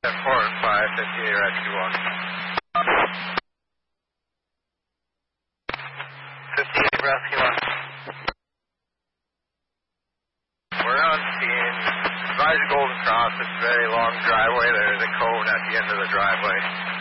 4 and 5, 58 Rescue 1. 58 Rescue 1. We're on scene. Advise Golden Cross. It's a very long driveway. There's a cone at the end of the driveway.